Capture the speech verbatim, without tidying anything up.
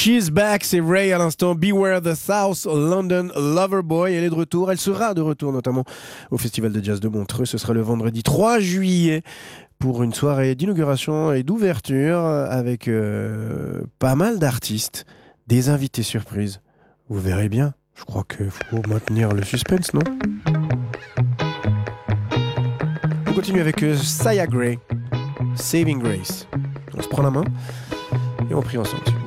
She's Back, c'est Ray à l'instant. Beware the South London Loverboy. Elle est de retour. Elle sera de retour notamment au Festival de Jazz de Montreux. Ce sera le vendredi trois juillet pour une soirée d'inauguration et d'ouverture avec euh, pas mal d'artistes, des invités surprises. Vous verrez bien. Je crois qu'il faut maintenir le suspense, non? On continue avec euh, Sia Gray, Saving Grace. On se prend la main et on prie ensemble.